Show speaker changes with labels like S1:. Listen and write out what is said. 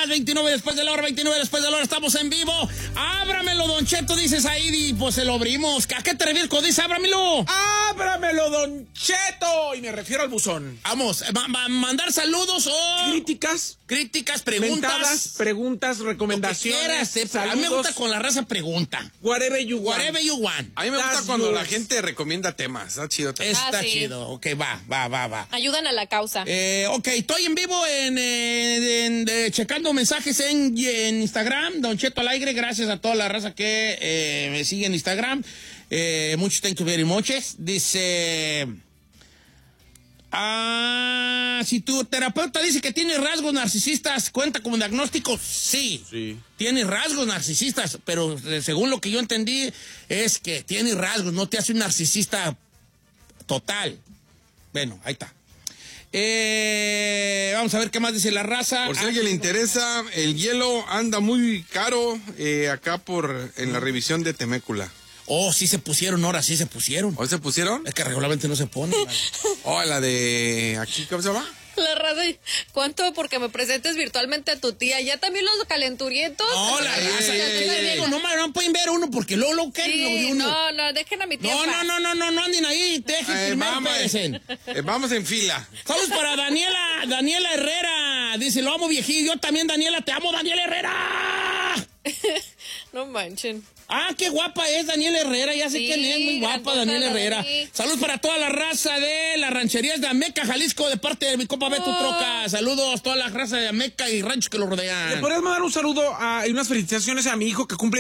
S1: más, 29 después de la hora, 29 después de la hora, estamos en vivo. Ábramelo, Don Cheto, dices ahí, y pues se lo abrimos. ¿A qué te refieres cuando dices ábramelo?
S2: ¡Ábramelo, Don Cheto! Y me refiero al buzón.
S1: Vamos, mandar saludos o... Críticas, preguntas.
S2: Preguntas, recomendaciones.
S1: A mí me gusta con la raza pregunta.
S2: Whatever you want.
S1: Whatever you want.
S3: A mí me gusta cuando la gente recomienda temas. Está chido.
S1: Está
S4: sí.
S1: chido. Ok, va.
S4: Ayudan a la causa.
S1: Ok, estoy en vivo checando mensajes en Instagram, Don Cheto al aire. Gracias a toda la raza que me sigue en Instagram. Muchos thank you very much. Dice... si tu terapeuta dice que tiene rasgos narcisistas, ¿cuenta como diagnóstico? Sí. Tiene rasgos narcisistas, pero según lo que yo entendí es que tiene rasgos, no te hace un narcisista total. Bueno, ahí está. Vamos a ver qué más dice la raza.
S3: Por si a alguien le interesa, el hielo anda muy caro acá en la revisión de Temécula.
S1: Oh, sí se pusieron, ahora sí se pusieron.
S3: ¿Hoy se pusieron?
S1: Es que regularmente no se pone.
S3: La de aquí, ¿cómo se llama?
S4: La raza, ¿cuánto? Porque me presentes virtualmente a tu tía. ¿Ya también los calenturientos?
S1: No, la raza. No pueden ver uno porque luego quieren uno.
S4: No, dejen a mi tía.
S1: No anden ahí. Dejen
S3: vamos en fila.
S1: Saludos para Daniela Herrera. Dice, lo amo, viejillo. Yo también, Daniela, te amo, Daniela Herrera.
S4: No manchen.
S1: Qué guapa es Daniela Herrera, ya sé quién es, muy guapa Daniela Herrera. Saludos para toda la raza de las rancherías de Ameca, Jalisco, de parte de mi compa Beto Troca. Saludos a toda la raza de Ameca y ranchos que lo rodean.
S2: ¿Le podrías mandar un saludo y unas felicitaciones a mi hijo que cumple